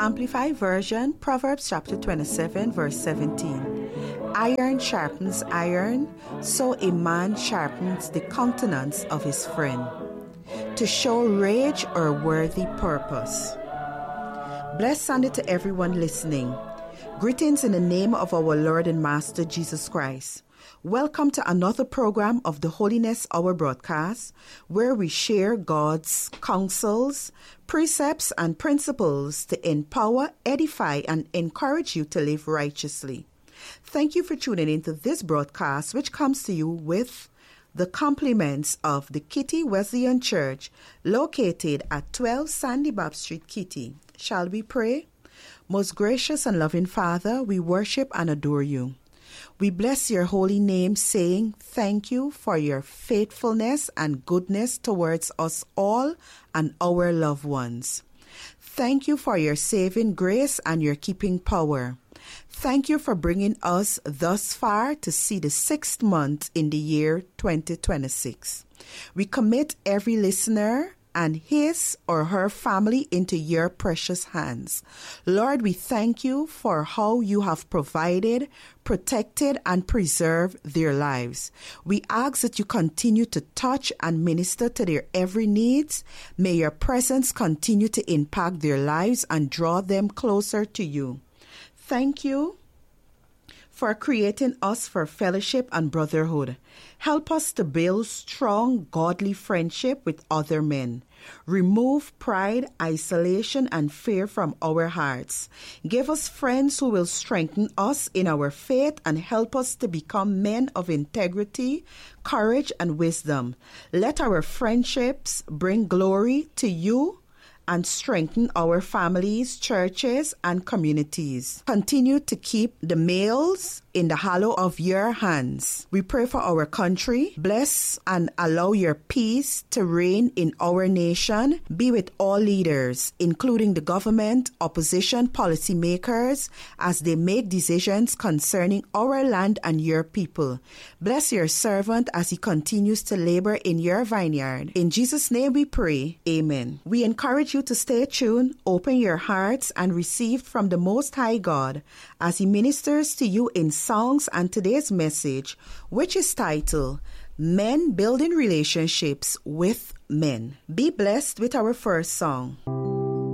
Amplified Version, Proverbs chapter 27, verse 17. Iron sharpens iron, so a man sharpens the countenance of his friend, to show rage or worthy purpose. Blessed Sunday to everyone listening. Greetings in the name of our Lord and Master Jesus Christ. Welcome to another program of the Holiness Hour broadcast, where we share God's counsels, precepts, and principles to empower, edify, and encourage you to live righteously. Thank you for tuning into this broadcast, which comes to you with the compliments of the Kitty Wesleyan Church, located at 12 Sandy Bob Street, Kitty. Shall we pray? Most gracious and loving Father, we worship and adore you. We bless your holy name, saying thank you for your faithfulness and goodness towards us all and our loved ones. Thank you for your saving grace and your keeping power. Thank you for bringing us thus far to see the 6th month in the year 2026. We commit every listener and his or her family into your precious hands. Lord, we thank you for how you have provided, protected, and preserved their lives. We ask that you continue to touch and minister to their every needs. May your presence continue to impact their lives and draw them closer to you. Thank you for creating us for fellowship and brotherhood. Help us to build strong, godly friendship with other men. Remove pride, isolation, and fear from our hearts. Give us friends who will strengthen us in our faith and help us to become men of integrity, courage, and wisdom. Let our friendships bring glory to you and strengthen our families, churches, and communities. Continue to keep the males in the hollow of your hands. We pray for our country. Bless and allow your peace to reign in our nation. Be with all leaders, including the government, opposition, policymakers, as they make decisions concerning our land and your people. Bless your servant as he continues to labor in your vineyard. In Jesus' name we pray. Amen. We encourage you to stay tuned, open your hearts, and receive from the Most High God as he ministers to you in songs and today's message, which is titled, Men Building Relationships with Men. Be blessed with our first song.